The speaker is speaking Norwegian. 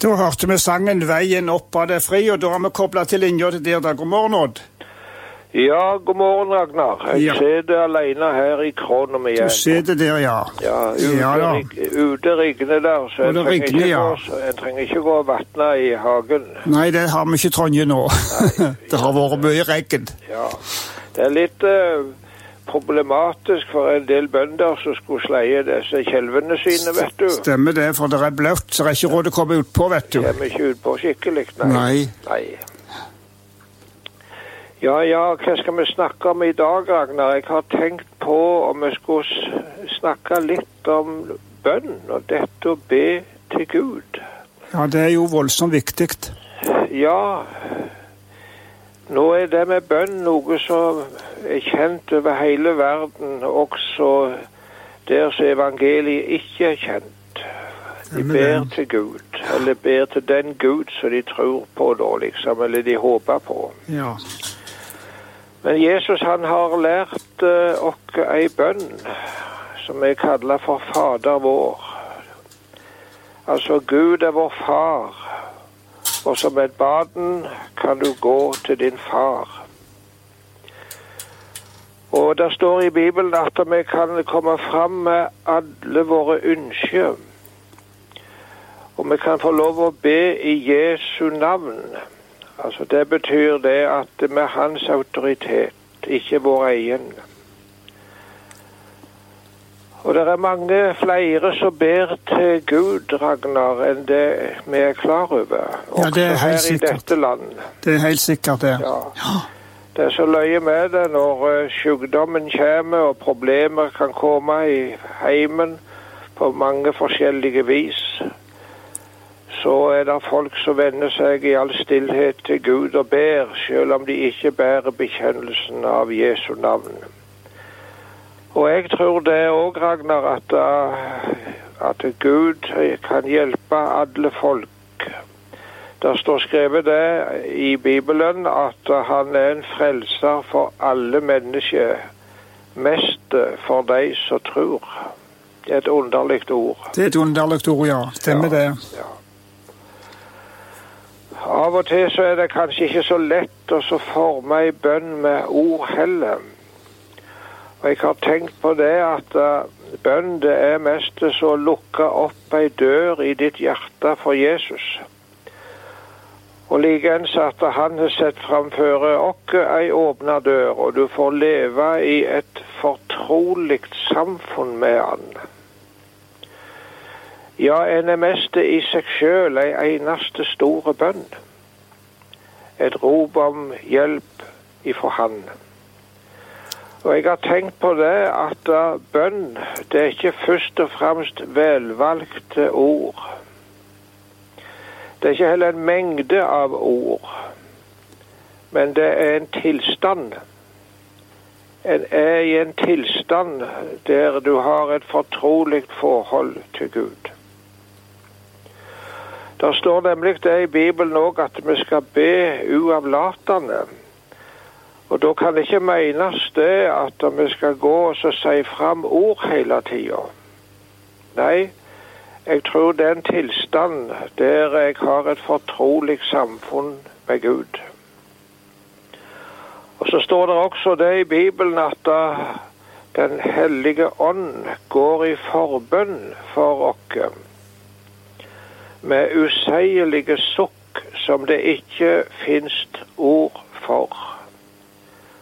Da hørte vi sangen Veien opp av det fri, og da har vi koblet til linja til der. God morgen, Odd. Ja, god morgen, Ragnar. Jeg sitter alene her i Kronen igjen. Du sitter der, ja. Ja, ute regner der, så jeg trenger ikke gå og vattne i hagen. Nei, det har vi ikke i Trondheim nå. Det har vært mye regn. Ja, det er litt problematisk for en del bønder som skulle sleie disse kjelvene sine, vet du. Stemmer det, for det er bløtt, så det er ikke råd å komme ut på, vet du. Det kommer ikke ut på skikkelig, nei. Ja, hva skal vi snakke om i dag, Ragnar? Jeg har tenkt på om vi skulle snakke litt om bønn, og dette å be til Gud. Ja, det er jo voldsomt viktig. Ja, nå er det med bønn noe som er kjent over hele verden, også der som evangeliet ikke er kjent. De ber til Gud, eller ber til den Gud som de tror på da, liksom, eller de håper på. Ja. Men Jesus, han har lært oss en bønn som vi kaller for Fader vår. Altså, Gud er vår far, og som et barn kan du gå til din far. Og det står i Bibelen at vi kan komme fram med alle våre ønsker, og vi kan få lov å be i Jesu navn. Altså, det betyr det at med hans autoritet, ikke vår egen. Og det er mange flere som ber til Gud, Ragnar, enn det vi er klar over. Ja, det er helt sikkert. Her i dette land. Det er helt sikkert, det. Ja. Det er så løye med det når sykdommen kommer, og problemer kan komme i heimen på mange forskjellige vis. Så er det folk som vender seg i all stillhet til Gud og ber, selv om de ikke bærer bekjennelsen av Jesu navn. Og jeg tror det også, Ragnar, at Gud kan hjelpe alle folk. Det står skrevet det i Bibelen at han er en frelser for alle mennesker, mest for de som tror. Det er et underligt ord. Det er et underligt ord, ja. Stemmer det. Ja. Av og til så er det kanskje ikke så lett å så forme en bønn med ord heller. Og jeg har tenkt på det at bønn det er mest så å lukke opp en dør i ditt hjerte for Jesus. Og likeens at han har sett framføre oss en åpnet dør, og du får leve i et fortrolig samfunn med han. Ja, en er mest i seg selv en eneste store bønn. Et rop om hjelp ifra han. Og jeg har tenkt på det at bønn, det er ikke først og fremst velvalgte ord. Det er ikke heller en mengde av ord, men det er en tilstand. En er i en tilstand der du har et fortroligt forhold til Gud. Det står nemlig det i Bibelen også at vi skal be uavlatende. Og da kan det ikke menes det at vi skal gå og si fram ord hele tiden. Nei, jeg tror det er en tilstand der jeg har et fortrolig samfunn med Gud. Og så står det også det i Bibelen at den hellige ånd går i forbønn for oss, med useielige sukk som det ikke finnes